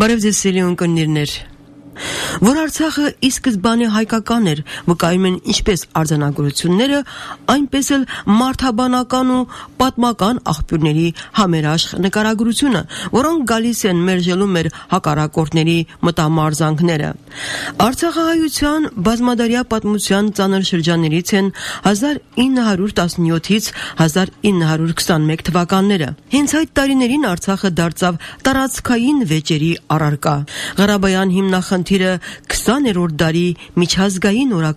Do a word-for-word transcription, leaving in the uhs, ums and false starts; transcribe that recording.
Բարև ձեզ սիրելի ունկնդիրներ։ Որ Արցախը ի սկզբանե հայկական էր, վկայում են ինչպես արձանագրությունները, այնպես էլ մարդաբանական ու պատմական աղբյուրների համերաշխ նկարագրությունը, որոնք գալիս են մերժելու մեր հակառակորդների մտամարզանքները։ Արցախահայության բազմադարյա պատմության ծանր շրջաններից են հազար ինը հարյուր տասնյոթից հազար ինը հարյուր քսանմեկ թվականները։ Հենց այդ տարիներին Արցախը դարձավ տարածքային վեճերի առարկա։ Ղարաբաղյան հիմնախնդիրը քսաներորդ դարի միջազգային